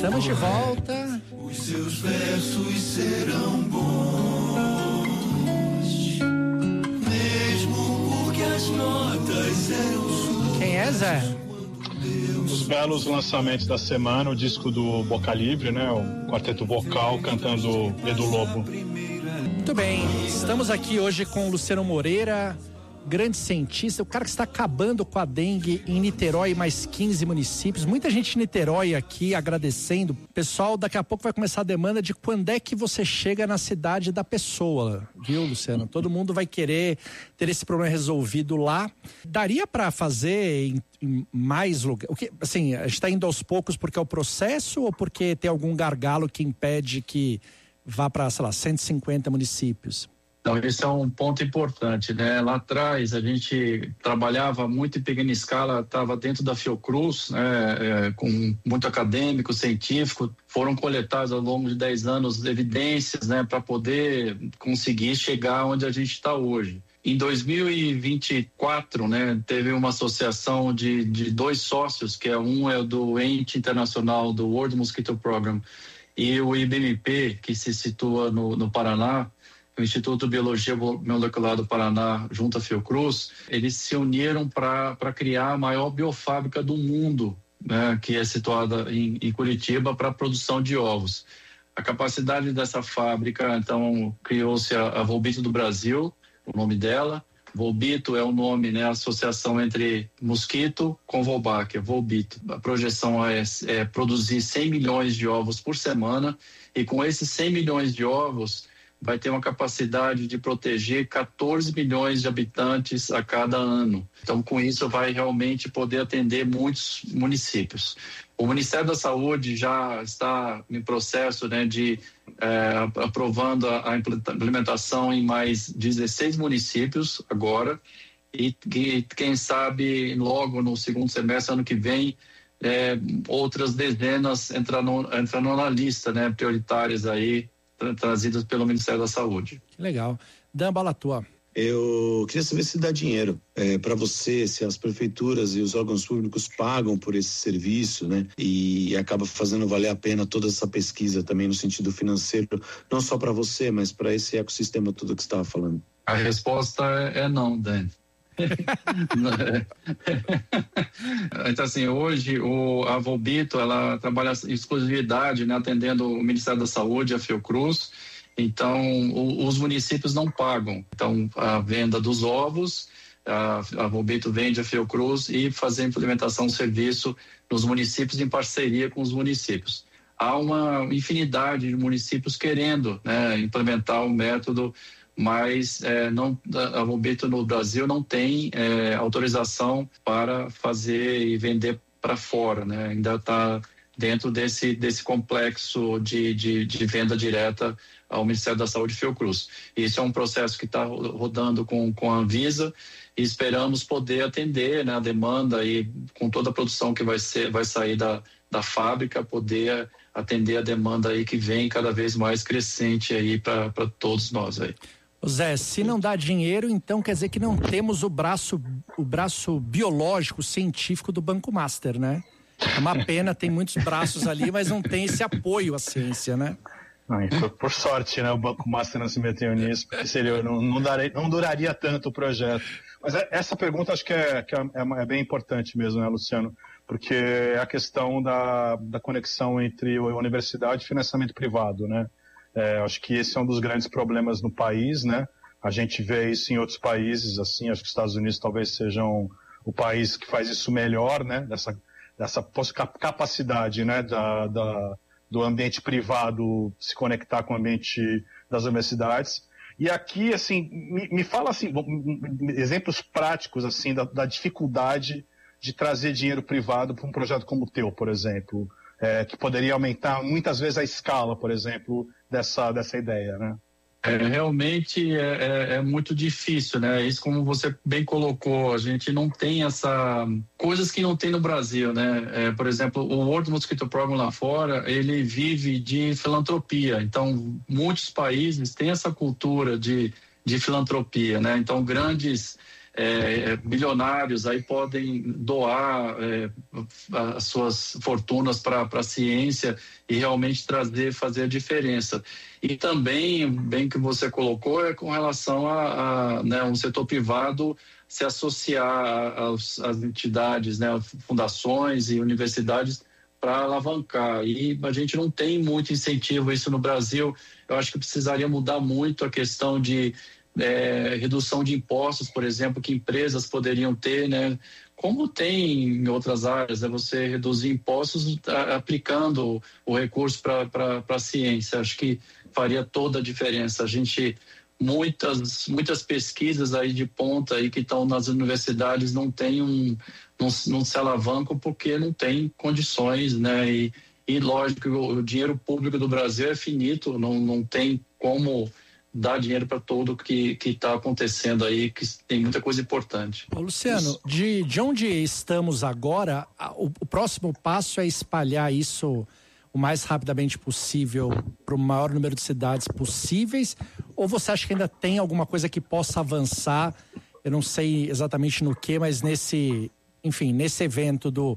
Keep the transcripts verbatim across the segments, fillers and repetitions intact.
Estamos de volta. Os seus versos serão bons, mesmo porque as notas serão suas. Quem é, Zé? Os belos lançamentos da semana, o disco do Boca Livre, né? O quarteto vocal cantando Edu Lobo. Muito bem, estamos aqui hoje com o Luciano Moreira, grande cientista, o cara que está acabando com a dengue em Niterói e mais quinze municípios. Muita gente em Niterói aqui agradecendo. Pessoal, daqui a pouco vai começar a demanda de quando é que você chega na cidade da pessoa, viu, Luciano? Todo mundo vai querer ter esse problema resolvido lá. Daria para fazer em, em mais lugares? O que, assim, a gente está indo aos poucos porque é o processo ou porque tem algum gargalo que impede que vá para, sei lá, cento e cinquenta municípios? Então, esse é um ponto importante, né? Lá atrás, a gente trabalhava muito em pequena escala, estava dentro da Fiocruz, né? É, com muito acadêmico, científico. Foram coletadas ao longo de dez anos evidências, né? Para poder conseguir chegar onde a gente está hoje. Em dois mil e vinte e quatro, né, teve uma associação de, de dois sócios, que é um é do ente internacional do World Mosquito Program e o I B M P, que se situa no, no Paraná, o Instituto de Biologia Molecular do Paraná, junto à Fiocruz. Eles se uniram para criar a maior biofábrica do mundo, né, que é situada em, em Curitiba, para a produção de ovos. A capacidade dessa fábrica, então, criou-se a, a Volbito do Brasil, o nome dela. Volbito é o nome, né, a associação entre mosquito com Wolbachia, Volbito. A projeção é, é produzir cem milhões de ovos por semana, e com esses cem milhões de ovos vai ter uma capacidade de proteger quatorze milhões de habitantes a cada ano. Então, com isso, vai realmente poder atender muitos municípios. O Ministério da Saúde já está em processo, né, de é, aprovando a, a implementação em mais dezesseis municípios agora, e que, quem sabe logo no segundo semestre, ano que vem, é, outras dezenas entrarão, entrarão na lista, né, prioritárias aí, trazidas pelo Ministério da Saúde. Que legal. Dan, bola tua. Eu queria saber se dá dinheiro é, para você, se as prefeituras e os órgãos públicos pagam por esse serviço, né? E acaba fazendo valer a pena toda essa pesquisa também no sentido financeiro, não só para você, mas para esse ecossistema todo que você estava falando. A resposta é, é não, Dani. Então, assim, hoje o, a Volbito, ela trabalha em exclusividade, né, atendendo o Ministério da Saúde, a Fiocruz. Então, o, os municípios não pagam. Então, a venda dos ovos, a, a Volbito vende a Fiocruz e fazer a implementação do serviço nos municípios em parceria com os municípios. Há uma infinidade de municípios querendo, né, implementar o método, mas é, não, a Volbito no Brasil não tem é, autorização para fazer e vender para fora, né? Ainda está dentro desse, desse complexo de, de, de venda direta ao Ministério da Saúde e Fiocruz. Isso é um processo que está rodando com, com a Anvisa, e esperamos poder atender, né, a demanda, e com toda a produção que vai, ser, vai sair da, da fábrica, poder atender a demanda aí que vem cada vez mais crescente aí para todos nós aí. Zé, se não dá dinheiro, então quer dizer que não temos o braço, o braço biológico, científico do Banco Master, né? É uma pena, tem muitos braços ali, mas não tem esse apoio à ciência, né? Não, isso, por sorte, né? O Banco Master não se meteu nisso, porque seria, não, não, darei, não duraria tanto o projeto. Mas essa pergunta acho que, é, que é, é bem importante mesmo, né, Luciano? Porque é a questão da, da conexão entre a universidade e financiamento privado, né? É, acho que esse é um dos grandes problemas no país, né? A gente vê isso em outros países, assim, acho que os Estados Unidos talvez sejam o país que faz isso melhor, né? Dessa, dessa capacidade, né? Da, da, do ambiente privado se conectar com o ambiente das universidades. E aqui, assim, me, me fala, assim, exemplos práticos, assim, da, da dificuldade de trazer dinheiro privado para um projeto como o teu, por exemplo. É, que poderia aumentar muitas vezes a escala, por exemplo, dessa, dessa ideia, né? É, realmente é, é, é muito difícil, né? Isso, como você bem colocou, a gente não tem essa... coisas que não tem no Brasil, né? É, por exemplo, o World Mosquito Program lá fora, ele vive de filantropia. Então, muitos países têm essa cultura de, de filantropia, né? Então, grandes é, bilionários aí podem doar é, as suas fortunas para a ciência e realmente trazer, fazer a diferença. E também, bem que você colocou, é com relação a, a né, um setor privado se associar às, às entidades, né, fundações e universidades para alavancar. E a gente não tem muito incentivo isso no Brasil. Eu acho que precisaria mudar muito a questão de é, redução de impostos, por exemplo, que empresas poderiam ter, né? Como tem em outras áreas, é né? Você reduzir impostos a, aplicando o recurso para a ciência. Acho que faria toda a diferença. A gente, muitas, muitas pesquisas aí de ponta aí que estão nas universidades não tem um, não, não se alavancam porque não tem condições, né? E, e lógico, o dinheiro público do Brasil é finito, não, não tem como dar dinheiro para tudo que que está acontecendo aí, que tem muita coisa importante. Ô, Luciano, de, de onde estamos agora, o, o próximo passo é espalhar isso o mais rapidamente possível para o maior número de cidades possíveis, ou você acha que ainda tem alguma coisa que possa avançar, eu não sei exatamente no que, mas nesse, enfim, nesse evento do,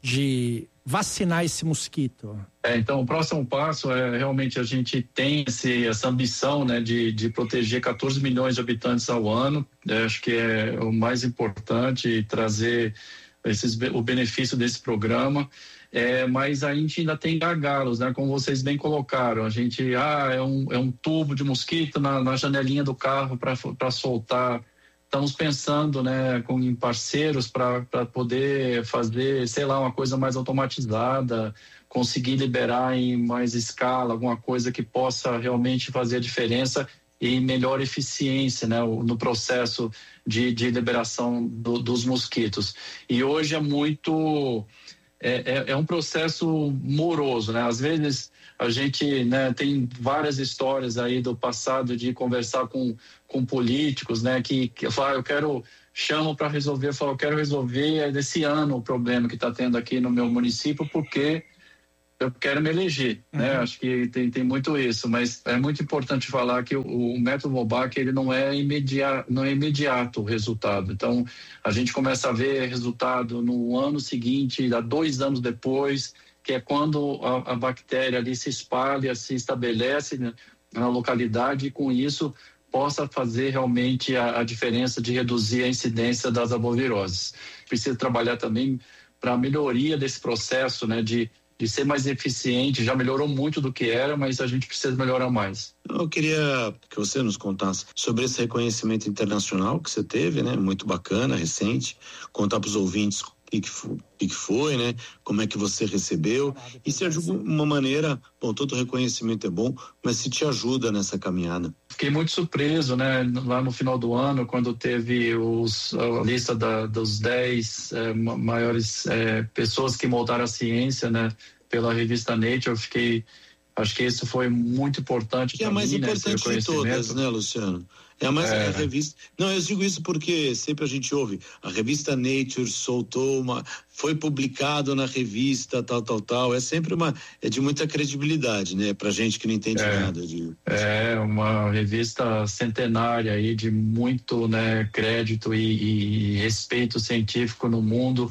de vacinar esse mosquito? É, então, o próximo passo é realmente a gente tem esse, essa ambição, né, de, de proteger quatorze milhões de habitantes ao ano. É, acho que é o mais importante trazer esses, o benefício desse programa. É, mas a gente ainda tem gargalos, né? Como vocês bem colocaram, a gente, ah, é um, é um tubo de mosquito na, na janelinha do carro para soltar. Estamos pensando, né, com em parceiros para poder fazer, sei lá, uma coisa mais automatizada, conseguir liberar em mais escala, alguma coisa que possa realmente fazer a diferença e melhor eficiência, né, no processo de, de liberação do, dos mosquitos. E hoje é muito... É, é, é um processo moroso, né? Às vezes a gente, né, tem várias histórias aí do passado de conversar com, com políticos, né? Que, que falam, ah, eu quero, chamo para resolver, eu falo, eu quero resolver desse ano o problema que está tendo aqui no meu município, porque eu quero me eleger, uhum. né? Acho que tem, tem muito isso, mas é muito importante falar que o, o método Wolbach, ele não é, imediato, não é imediato o resultado. Então, a gente começa a ver resultado no ano seguinte, há dois anos depois, que é quando a, a bactéria ali se espalha, se estabelece, né, na localidade, e com isso possa fazer realmente a, a diferença de reduzir a incidência das arboviroses. Precisa trabalhar também para a melhoria desse processo, né, de de ser mais eficiente. Já melhorou muito do que era, mas a gente precisa melhorar mais. Eu queria que você nos contasse sobre esse reconhecimento internacional que você teve, né? Muito bacana, recente. Contar para os ouvintes o que, que, foi, que foi, né? Como é que você recebeu e se de alguma maneira, bom, todo reconhecimento é bom, mas se te ajuda nessa caminhada. Fiquei muito surpreso, né? Lá no final do ano, quando teve os, a lista da, dos dez é, maiores é, pessoas que moldaram a ciência, né? Pela revista Nature, eu fiquei... Acho que isso foi muito importante. Que é a mais mim, importante né? de todas, né, Luciano? É a mais é. a revista. Não, eu digo isso porque sempre a gente ouve. A revista Nature soltou uma. Foi publicado na revista, tal, tal, tal. É sempre uma. É de muita credibilidade, né? Pra gente que não entende é. nada. De... É uma revista centenária aí de muito, né, crédito e, e respeito científico no mundo.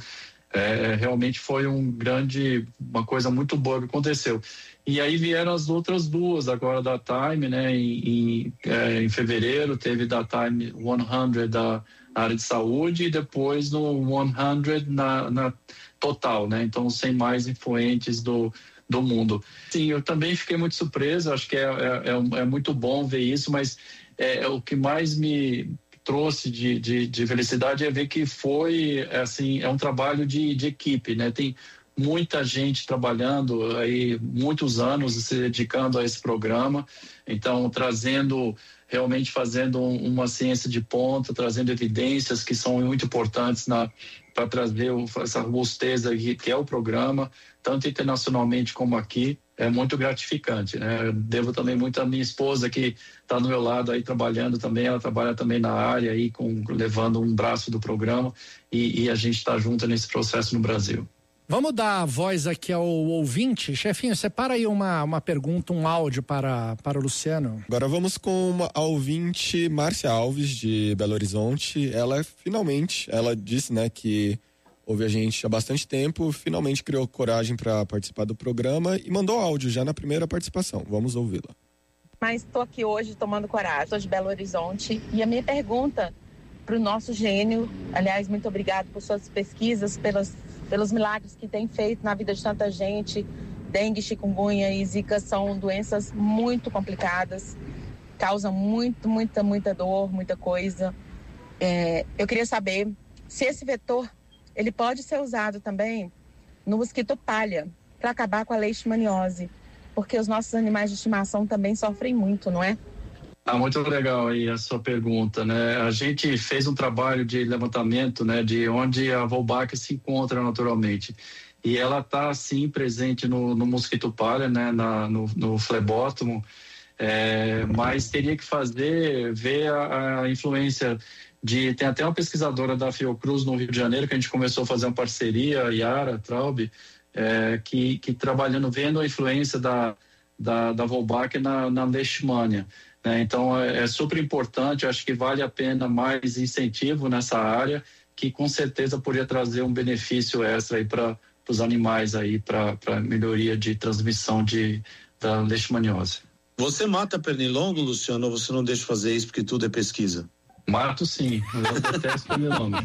É, realmente foi um grande, uma coisa muito boa que aconteceu. E aí vieram as outras duas agora da Time, né? Em, em, é, em fevereiro teve da Time cem da área de saúde e depois no cem na, na total, né? Então cem mais influentes do, do mundo. Sim, eu também fiquei muito surpreso, acho que é, é, é, é muito bom ver isso, mas é, é o que mais me trouxe de, de, de felicidade é ver que foi, assim, é um trabalho de, de equipe, né? Tem muita gente trabalhando aí muitos anos se dedicando a esse programa, então trazendo, realmente fazendo uma ciência de ponta, trazendo evidências que são muito importantes na para trazer essa robusteza que, que é o programa, tanto internacionalmente como aqui. É muito gratificante, né? Eu devo também muito à minha esposa que está do meu lado aí trabalhando também, ela trabalha também na área aí, com, levando um braço do programa e, e a gente está junto nesse processo no Brasil. Vamos dar voz aqui ao ouvinte. Chefinho, separa aí uma, uma pergunta, um áudio para, para o Luciano. Agora vamos com uma, a ouvinte Márcia Alves, de Belo Horizonte. Ela finalmente, ela disse, né, que ouve a gente há bastante tempo, finalmente criou coragem para participar do programa e mandou áudio já na primeira participação. Vamos ouvi-la. Mas estou aqui hoje tomando coragem. Sou de Belo Horizonte e a minha pergunta para o nosso gênio, aliás, muito obrigado por suas pesquisas, pelas pelos milagres que tem feito na vida de tanta gente. Dengue, chikungunya e zika são doenças muito complicadas, causam muito, muita, muita dor, muita coisa. É, eu queria saber se esse vetor ele pode ser usado também no mosquito palha para acabar com a leishmaniose, porque os nossos animais de estimação também sofrem muito, não é? Ah, muito legal aí a sua pergunta, né? A gente fez um trabalho de levantamento, né, de onde a Wolbachia se encontra naturalmente. E ela está, sim, presente no, no mosquito palha, né, na, no, no flebótomo, é, mas teria que fazer, ver a, a influência de... Tem até uma pesquisadora da Fiocruz no Rio de Janeiro, que a gente começou a fazer uma parceria, a Yara Traub, é, que, que trabalhando, vendo a influência da, da, da Wolbachia na, na leishmania. Então é super importante, acho que vale a pena mais incentivo nessa área, que com certeza poderia trazer um benefício extra aí para os animais aí, para a melhoria de transmissão de, da leishmaniose. Você mata pernilongo, Luciano, ou você não deixa fazer isso porque tudo é pesquisa? Mato sim, eu detesto pernilongo.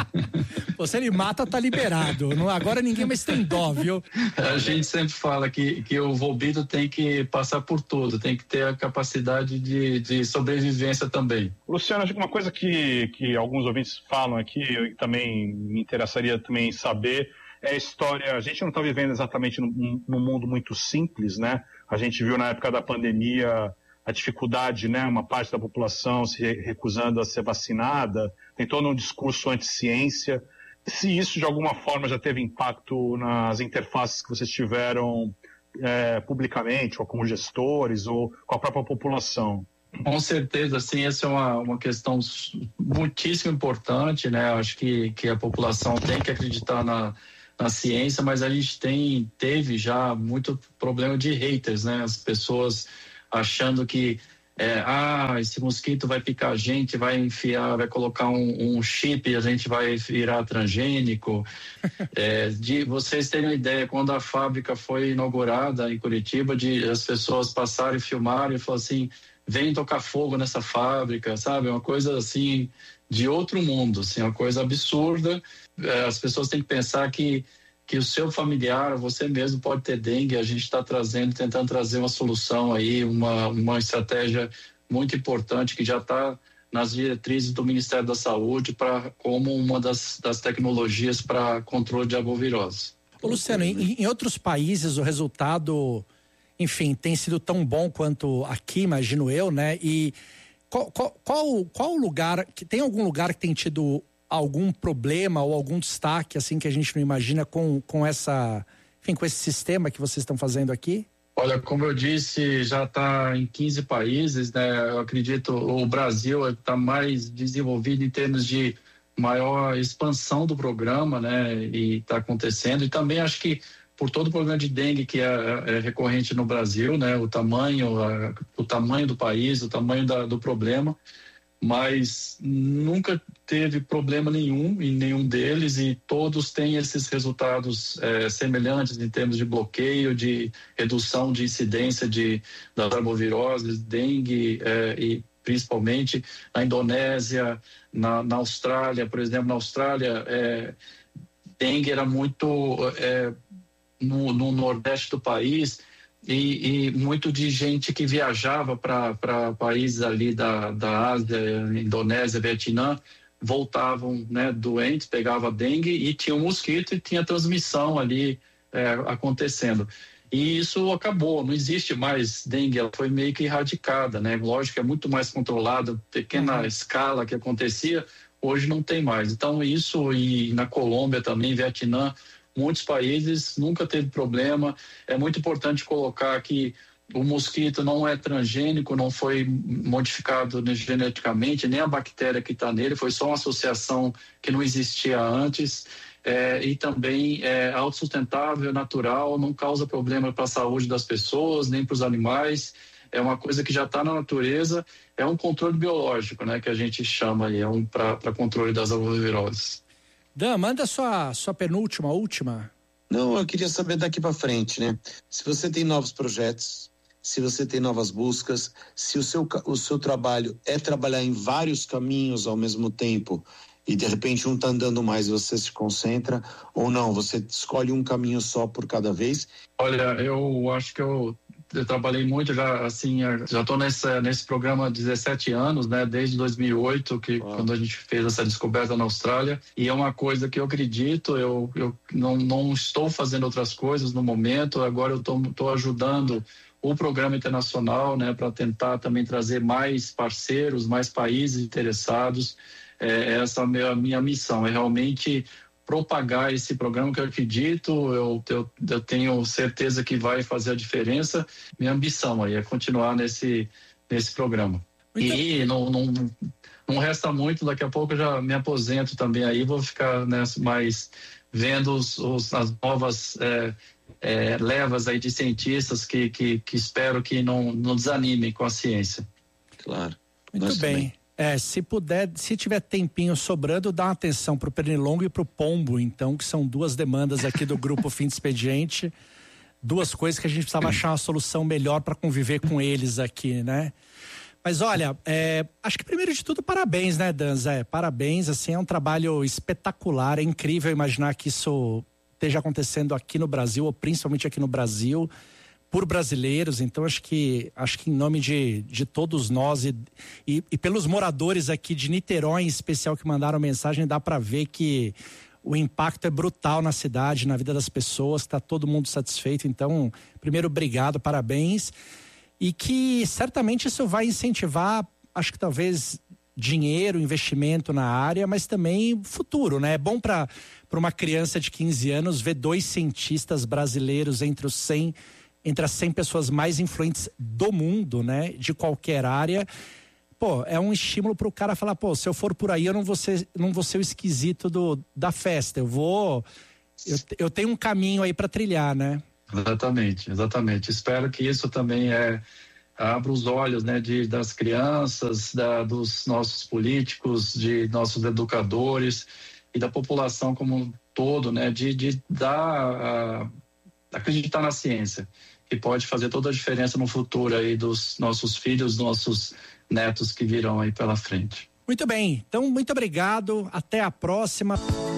Você ele mata, tá liberado. Não, agora ninguém mais tem dó, viu? A gente sempre fala que, que o volbido tem que passar por tudo, tem que ter a capacidade de, de sobrevivência também. Luciano, acho que uma coisa que, que alguns ouvintes falam aqui, eu também me interessaria também em saber, é a história. A gente não está vivendo exatamente num, num mundo muito simples, né? A gente viu na época da pandemia a dificuldade, né, uma parte da população se recusando a ser vacinada, tem todo um discurso anti-ciência. Se isso, de alguma forma, já teve impacto nas interfaces que vocês tiveram é, publicamente, ou com gestores, ou com a própria população? Com certeza, sim, essa é uma, uma questão muitíssimo importante, né? Acho que, que a população tem que acreditar na, na ciência, mas a gente tem, teve já muito problema de haters, né? As pessoas achando que é, ah, esse mosquito vai picar a gente, vai enfiar, vai colocar um, um chip e a gente vai virar transgênico. É, de vocês terem uma ideia, quando a fábrica foi inaugurada em Curitiba, de as pessoas passarem, filmarem e falarem assim, vem tocar fogo nessa fábrica, sabe? Uma coisa assim de outro mundo, assim, uma coisa absurda. É, as pessoas têm que pensar que que o seu familiar, você mesmo pode ter dengue, a gente está trazendo, tentando trazer uma solução aí, uma, uma estratégia muito importante que já está nas diretrizes do Ministério da Saúde para como uma das, das tecnologias para controle de arbovirose. Ô Luciano, em, em outros países o resultado, enfim, tem sido tão bom quanto aqui, imagino eu, né? E qual, qual, qual, qual lugar, que tem algum lugar que tem tido algum problema ou algum destaque assim que a gente não imagina com, com essa, enfim, com esse sistema que vocês estão fazendo aqui? Olha, como eu disse, já está em quinze países, né? Eu acredito o Brasil está mais desenvolvido em termos de maior expansão do programa, né? E está acontecendo. E também acho que por todo o problema de dengue que é, é recorrente no Brasil, né? O tamanho, a, o tamanho do país, o tamanho da, do problema. Mas nunca teve problema nenhum em nenhum deles e todos têm esses resultados é, semelhantes em termos de bloqueio, de redução de incidência de, das arboviroses, dengue é, e principalmente na Indonésia, na, na Austrália, por exemplo, na Austrália, é, dengue era muito é, no, no nordeste do país. E, e muito de gente que viajava para países ali da, da Ásia, Indonésia, Vietnã, voltavam, né, doentes, pegava dengue e tinha um mosquito e tinha transmissão ali é, acontecendo. E isso acabou, não existe mais dengue, ela foi meio que erradicada, né? Lógico que é muito mais controlada, pequena uhum. escala que acontecia, hoje não tem mais. Então isso, e na Colômbia também, Vietnã, muitos países, nunca teve problema. É muito importante colocar que o mosquito não é transgênico, não foi modificado geneticamente, nem a bactéria que está nele, foi só uma associação que não existia antes. é, e também é autossustentável, natural, não causa problema para a saúde das pessoas, nem para os animais. É uma coisa que já está na natureza, é um controle biológico, né, que a gente chama aí, é um para controle das arboviroses. Dan, manda sua, sua penúltima, última. Não, eu queria saber daqui para frente, né? Se você tem novos projetos, se você tem novas buscas, se o seu, o seu trabalho é trabalhar em vários caminhos ao mesmo tempo e de repente um está andando mais e você se concentra, ou não, você escolhe um caminho só por cada vez? Olha, eu acho que eu, eu trabalhei muito já, assim, já estou nesse, nesse programa há dezessete anos, né, desde dois mil e oito, que, oh. quando a gente fez essa descoberta na Austrália, e é uma coisa que eu acredito, eu, eu não, não estou fazendo outras coisas no momento, agora eu estou ajudando o programa internacional, né, para tentar também trazer mais parceiros, mais países interessados. É, essa é a minha, minha missão, é realmente propagar esse programa que eu acredito, eu, eu, eu tenho certeza que vai fazer a diferença. Minha ambição aí é continuar nesse, nesse programa. Muito e não, não, não resta muito, daqui a pouco eu já me aposento também aí, vou ficar, né, mais vendo os, os, as novas é, é, levas aí de cientistas que, que, que espero que não, não desanimem com a ciência. Claro. Muito Nós bem. Também. É, se puder, se tiver tempinho sobrando, dá uma atenção pro pernilongo e pro pombo, então, que são duas demandas aqui do grupo Fim de Expediente, duas coisas que a gente precisava achar uma solução melhor para conviver com eles aqui, né? Mas olha, é, acho que primeiro de tudo, parabéns, né, Danza? É, parabéns, assim, é um trabalho espetacular, é incrível imaginar que isso esteja acontecendo aqui no Brasil, ou principalmente aqui no Brasil, por brasileiros. Então acho que acho que em nome de, de todos nós e, e, e pelos moradores aqui de Niterói em especial que mandaram mensagem, dá para ver que o impacto é brutal na cidade, na vida das pessoas, está todo mundo satisfeito. Então, primeiro, obrigado, parabéns, e que certamente isso vai incentivar, acho que talvez dinheiro, investimento na área, mas também futuro, né? É bom para para uma criança de quinze anos ver dois cientistas brasileiros entre os cem entre as cem pessoas mais influentes do mundo, né? De qualquer área. Pô, é um estímulo para o cara falar, pô, se eu for por aí, eu não vou ser, não vou ser o esquisito do, da festa. Eu vou... Eu, eu tenho um caminho aí para trilhar, né? Exatamente, exatamente. Espero que isso também é, abra os olhos, né, de, das crianças, da, dos nossos políticos, de nossos educadores e da população como um todo, né? De, de dar... A, acreditar na ciência, que pode fazer toda a diferença no futuro aí dos nossos filhos, nossos netos que virão aí pela frente. Muito bem, então muito obrigado, até a próxima.